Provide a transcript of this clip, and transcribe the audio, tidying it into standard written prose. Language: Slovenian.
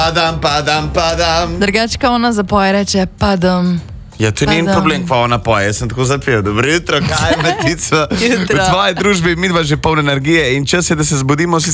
Padam. Drugačka ona zapoje, reče padam. Ja, to ni problem, pa ona poje. Jaz sem tako zapel. Dobro jutro, kaj Matica? V tvoji družbi midva že poln energije in čas je, da se zbudimo.